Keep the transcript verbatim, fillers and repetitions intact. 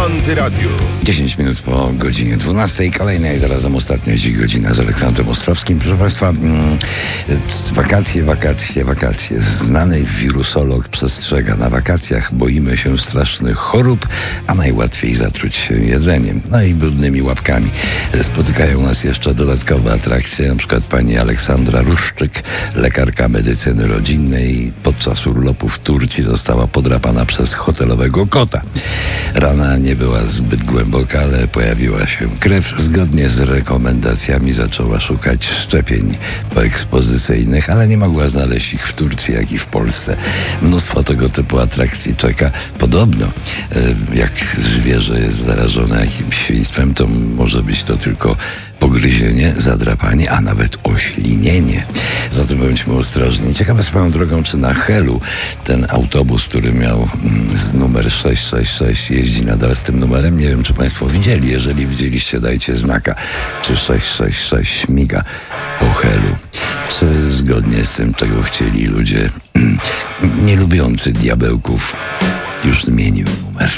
Antyradiu. dziesięć minut po godzinie dwunastej. Kolejna i zarazem ostatnia dziś godzina z Aleksandrem Ostrowskim. Proszę Państwa, mm, wakacje, wakacje, wakacje. Znany wirusolog przestrzega: na wakacjach boimy się strasznych chorób, a najłatwiej zatruć się jedzeniem. No i brudnymi łapkami. Spotykają nas jeszcze dodatkowe atrakcje, na przykład pani Aleksandra Ruszczyk, lekarka medycyny rodzinnej, podczas urlopu w Turcji została podrapana przez hotelowego kota. Rana nie była zbyt głęboka, ale pojawiła się krew. Zgodnie z rekomendacjami zaczęła szukać szczepień poekspozycyjnych, ale nie mogła znaleźć ich w Turcji, jak i w Polsce. Mnóstwo tego typu atrakcji czeka. Podobno, jak zwierzę jest zarażone jakimś świństwem, to może być to tylko pogryzienie, zadrapanie, a nawet oślinienie. Zatem bądźmy ostrożni. Ciekawe swoją drogą, czy na Helu ten autobus, który miał z numer sześć sześć sześć, jeździ nadal z tym numerem. Nie wiem, czy Państwo widzieli. Jeżeli widzieliście, dajcie znaka, czy sześć sześć sześć śmiga po Helu. Czy zgodnie z tym, czego chcieli ludzie nie lubiący diabełków, już zmienił numer.